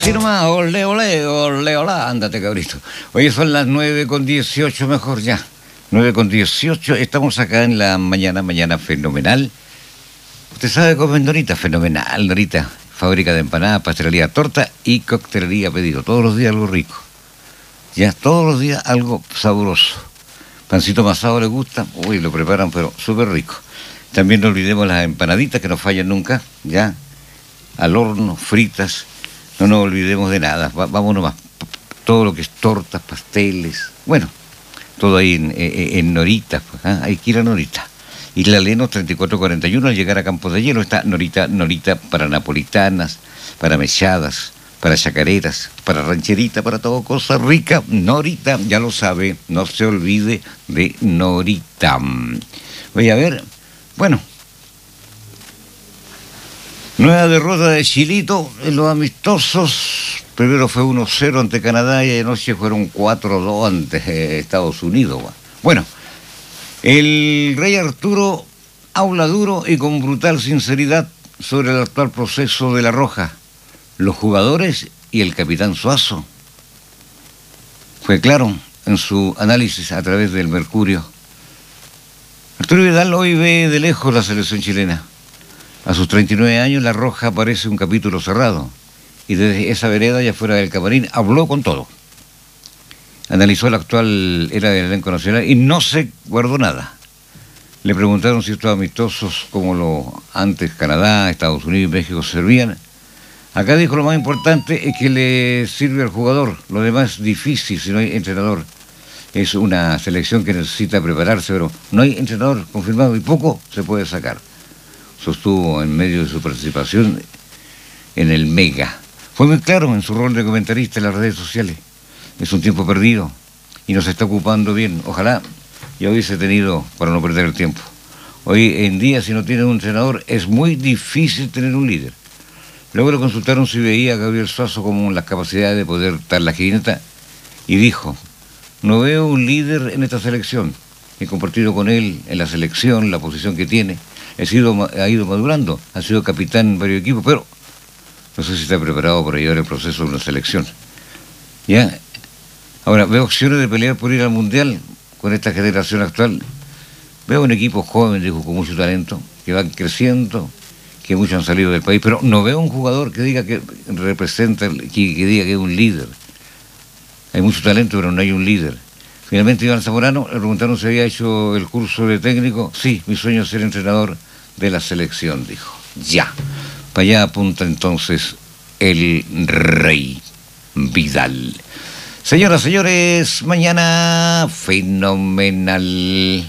Sí nomás, ole, ole, ole, hola, ándate cabrito. Hoy son las 9:18 mejor ya. 9:18, estamos acá en la mañana fenomenal. Usted sabe cómo es Norita, fenomenal, Norita. Fábrica de empanadas, pastelería, torta y coctelería a pedido. Todos los días algo rico. Ya, todos los días algo sabroso. Pancito amasado le gusta, uy, lo preparan, pero súper rico. También no olvidemos las empanaditas que no fallan nunca, ya, al horno, fritas. No nos olvidemos de nada, vamos nomás. Todo lo que es tortas, pasteles, bueno, todo ahí en Norita, pues, ¿ah? Hay que ir a Norita. Isla Lenos 3441, al llegar a Campos de Hielo está Norita para napolitanas, para mechadas, para chacareras, para rancherita, para todo cosa rica. Norita, ya lo sabe, no se olvide de Norita. Voy a ver, bueno, nueva derrota de Chilito en los amistosos. Primero fue 1-0 ante Canadá y anoche fueron 4-2 ante Estados Unidos. Bueno, el Rey Arturo habla duro y con brutal sinceridad sobre el actual proceso de La Roja, los jugadores y el capitán Suazo. Fue claro en su análisis a través del Mercurio. Arturo Vidal hoy ve de lejos la selección chilena. A sus 39 años, La Roja parece un capítulo cerrado. Y desde esa vereda, ya fuera del camarín, habló con todo. Analizó la actual era del elenco nacional y no se guardó nada. Le preguntaron si estos amistosos, como lo antes Canadá, Estados Unidos y México, servían. Acá dijo lo más importante es que le sirve al jugador. Lo demás es difícil si no hay entrenador. Es una selección que necesita prepararse, pero no hay entrenador confirmado y poco se puede sacar. Sostuvo en medio de su participación en el Mega. Fue muy claro en su rol de comentarista en las redes sociales. Es un tiempo perdido y nos está ocupando bien. Ojalá ya hubiese tenido para no perder el tiempo. Hoy en día, si no tiene un entrenador, es muy difícil tener un líder. Luego le consultaron si veía a Gabriel Suazo como las capacidades de poder dar la jineta y dijo: no veo un líder en esta selección. He compartido con él en la selección, la posición que tiene. Ha ido madurando, ha sido capitán en varios equipos, pero no sé si está preparado para llevar el proceso de una selección. ¿Ya? Ahora, veo opciones de pelear por ir al Mundial con esta generación actual. Veo un equipo joven, dijo, con mucho talento, que van creciendo, que muchos han salido del país, pero no veo un jugador que diga que representa, que diga que es un líder. Hay mucho talento, pero no hay un líder. Finalmente, Iván Zamorano, le preguntaron si había hecho el curso de técnico. Sí, mi sueño es ser entrenador de la selección, dijo. Ya. Para allá apunta entonces el Rey Vidal. Señoras, señores, mañana fenomenal.